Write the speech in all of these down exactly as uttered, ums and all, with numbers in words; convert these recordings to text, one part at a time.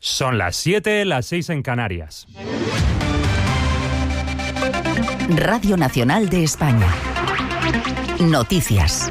Son las siete, las seis en Canarias. Radio Nacional de España. Noticias.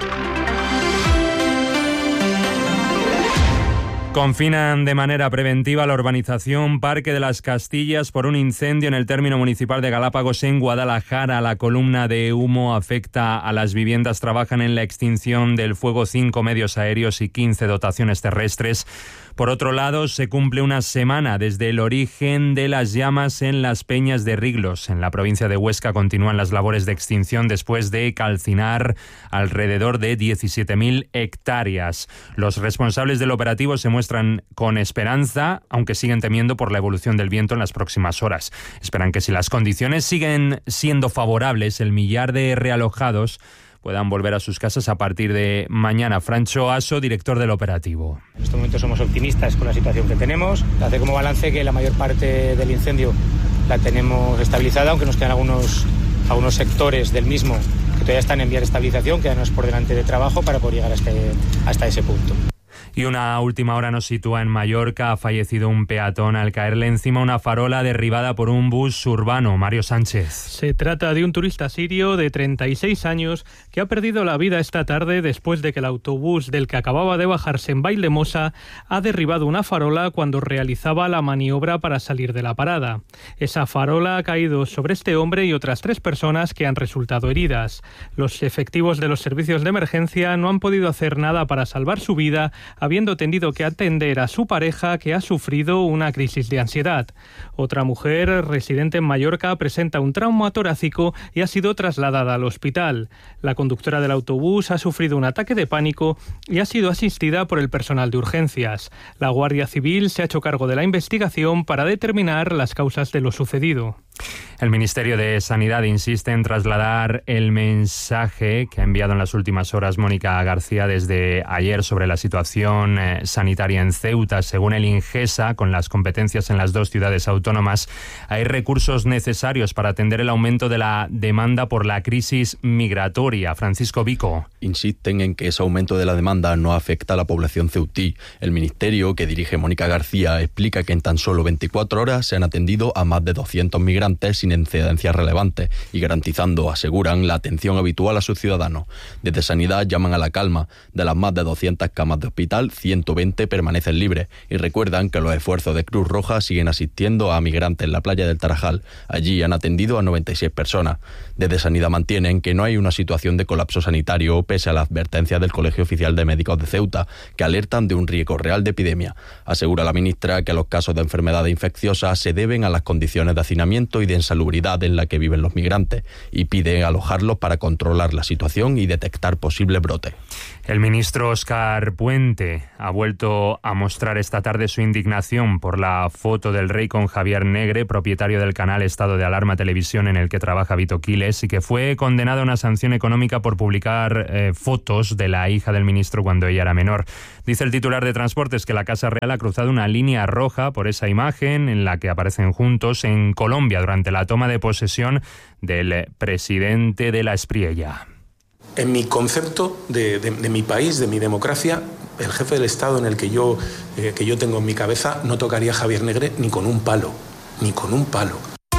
Confinan de manera preventiva la urbanización Parque de las Castillas por un incendio en el término municipal de Galápagos, en Guadalajara. La columna de humo afecta a las viviendas. Trabajan en la extinción del fuego cinco medios aéreos y quince dotaciones terrestres. Por otro lado, se cumple una semana desde el origen de las llamas en las Peñas de Riglos. En la provincia de Huesca continúan las labores de extinción después de calcinar alrededor de diecisiete mil hectáreas. Los responsables del operativo se muestran con esperanza, aunque siguen temiendo por la evolución del viento en las próximas horas. Esperan que si las condiciones siguen siendo favorables, el millar de realojados puedan volver a sus casas a partir de mañana. Francho Aso, director del operativo. En este momento somos optimistas con la situación que tenemos. Hace como balance que la mayor parte del incendio la tenemos estabilizada, aunque nos quedan algunos, algunos sectores del mismo que todavía están en vía de estabilización, quedanos por delante de trabajo para poder llegar hasta, hasta ese punto. Y una última hora nos sitúa en Mallorca. Ha fallecido un peatón al caerle encima una farola derribada por un bus urbano. Mario Sánchez. Se trata de un turista sirio de treinta y seis años que ha perdido la vida esta tarde después de que el autobús del que acababa de bajarse en Valldemossa ha derribado una farola cuando realizaba la maniobra para salir de la parada. Esa farola ha caído sobre este hombre y otras tres personas que han resultado heridas. Los efectivos de los servicios de emergencia no han podido hacer nada para salvar su vida, habiendo tenido que atender a su pareja, que ha sufrido una crisis de ansiedad. Otra mujer, residente en Mallorca, presenta un trauma torácico y ha sido trasladada al hospital. La conductora del autobús ha sufrido un ataque de pánico y ha sido asistida por el personal de urgencias. La Guardia Civil se ha hecho cargo de la investigación para determinar las causas de lo sucedido. El Ministerio de Sanidad insiste en trasladar el mensaje que ha enviado en las últimas horas Mónica García desde ayer sobre la situación eh, sanitaria en Ceuta. Según el INGESA, con las competencias en las dos ciudades autónomas, hay recursos necesarios para atender el aumento de la demanda por la crisis migratoria. Francisco Vico. Insisten en que ese aumento de la demanda no afecta a la población ceutí. El Ministerio, que dirige Mónica García, explica que en tan solo veinticuatro horas se han atendido a más de doscientos migrantes sin incidencias relevantes y garantizando, aseguran, la atención habitual a sus ciudadanos. Desde Sanidad llaman a la calma. De las más de doscientas camas de hospital, ciento veinte permanecen libres y recuerdan que los esfuerzos de Cruz Roja siguen asistiendo a migrantes en la playa del Tarajal. Allí han atendido a noventa y seis personas. Desde Sanidad mantienen que no hay una situación de colapso sanitario pese a la advertencia del Colegio Oficial de Médicos de Ceuta, que alertan de un riesgo real de epidemia. Asegura la ministra que los casos de enfermedades infecciosas se deben a las condiciones de hacinamiento y de insalubridad en la que viven los migrantes y pide alojarlos para controlar la situación y detectar posibles brotes. El ministro Óscar Puente ha vuelto a mostrar esta tarde su indignación por la foto del rey con Javier Negre, propietario del canal Estado de Alarma Televisión en el que trabaja Vito Quiles, y que fue condenado a una sanción económica por publicar eh, fotos de la hija del ministro cuando ella era menor. Dice el titular de Transportes que la Casa Real ha cruzado una línea roja por esa imagen en la que aparecen juntos en Colombia durante la toma de posesión del presidente de la Espriella. En mi concepto de, de, de mi país, de mi democracia, el jefe del Estado en el que yo, eh, que yo tengo en mi cabeza no tocaría a Javier Negre ni con un palo, ni con un palo.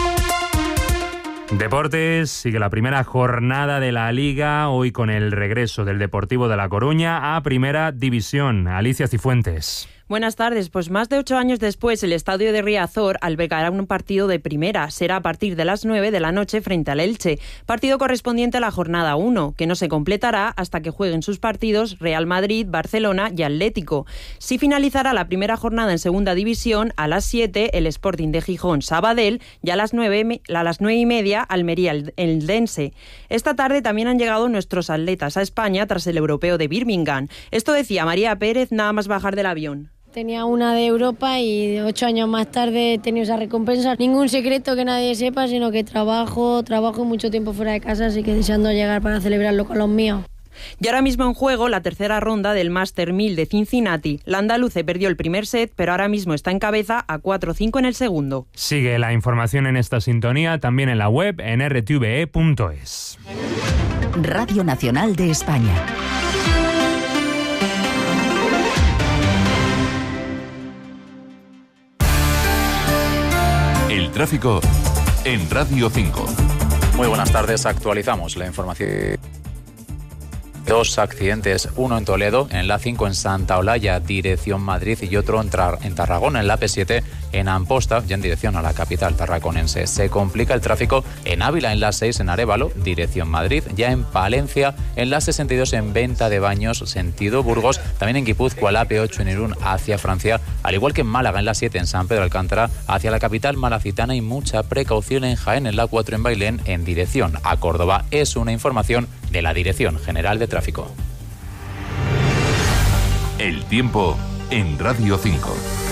Deportes, sigue la primera jornada de la Liga, hoy con el regreso del Deportivo de La Coruña a Primera División. Alicia Cifuentes. Buenas tardes. Pues más de ocho años después, el estadio de Riazor albergará un partido de primera. Será a partir de las nueve de la noche frente al Elche. Partido correspondiente a la jornada uno, que no se completará hasta que jueguen sus partidos Real Madrid, Barcelona y Atlético. Sí finalizará la primera jornada en segunda división a las siete, el Sporting de Gijón, Sabadell, y a las nueve, a las nueve y media, Almería, Eldense. Esta tarde también han llegado nuestros atletas a España tras el europeo de Birmingham. Esto decía María Pérez nada más bajar del avión. Tenía una de Europa y ocho años más tarde he tenido esa recompensa. Ningún secreto que nadie sepa, sino que trabajo, trabajo mucho tiempo fuera de casa, así que deseando llegar para celebrarlo con los míos. Y ahora mismo en juego la tercera ronda del Master mil de Cincinnati. La andaluce perdió el primer set, pero ahora mismo está en cabeza a cuatro cinco en el segundo. Sigue la información en esta sintonía, también en la web en r t v e punto es. Radio Nacional de España. tráfico en Radio cinco. Muy buenas tardes, actualizamos la información. Dos accidentes, uno en Toledo, en la A cinco en Santa Olalla, dirección Madrid, y otro en, Tra- en Tarragona, en la A P siete en Amposta, ya en dirección a la capital tarraconense. Se complica el tráfico en Ávila, en la A seis en Arévalo, dirección Madrid, ya en Palencia, en la A sesenta y dos en Venta de Baños, sentido Burgos, también en Guipúzcoa, la A P ocho en Irún hacia Francia, al igual que en Málaga, en la siete en San Pedro Alcántara, hacia la capital malacitana, y mucha precaución en Jaén, en la A cuatro en Bailén, en dirección a Córdoba. Es una información de la Dirección General de Tráfico. El tiempo en Radio cinco.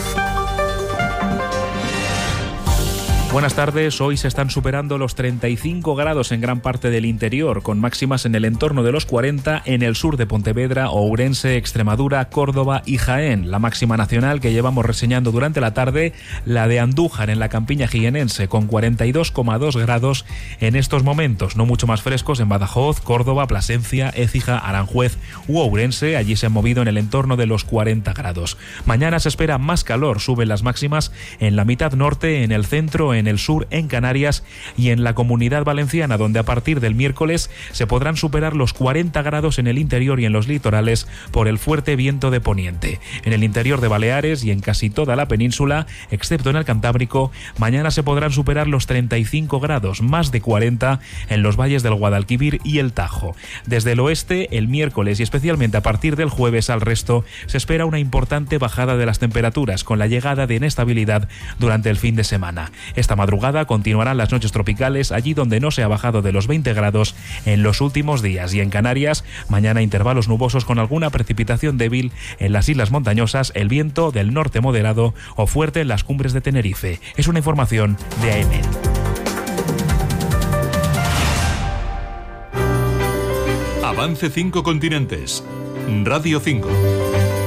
Buenas tardes, hoy se están superando los treinta y cinco grados en gran parte del interior, con máximas en el entorno de los cuarenta en el sur de Pontevedra, Ourense, Extremadura, Córdoba y Jaén. La máxima nacional que llevamos reseñando durante la tarde, la de Andújar en la campiña jienense, con cuarenta y dos coma dos grados en estos momentos, no mucho más frescos en Badajoz, Córdoba, Plasencia, Écija, Aranjuez u Ourense. Allí se han movido en el entorno de los cuarenta grados. Mañana se espera más calor, suben las máximas en la mitad norte, en el centro, en en el sur, en Canarias y en la Comunidad Valenciana, donde a partir del miércoles se podrán superar los cuarenta grados en el interior y en los litorales por el fuerte viento de poniente. En el interior de Baleares y en casi toda la península, excepto en el Cantábrico, mañana se podrán superar los treinta y cinco grados, más de cuarenta en los valles del Guadalquivir y el Tajo. Desde el oeste, el miércoles y especialmente a partir del jueves al resto, se espera una importante bajada de las temperaturas, con la llegada de inestabilidad durante el fin de semana. Esta madrugada continuarán las noches tropicales allí donde no se ha bajado de los veinte grados en los últimos días, y en Canarias mañana intervalos nubosos con alguna precipitación débil en las islas montañosas, el viento del norte moderado o fuerte en las cumbres de Tenerife. Es una información de A E M E T. Avance cinco continentes. Radio cinco.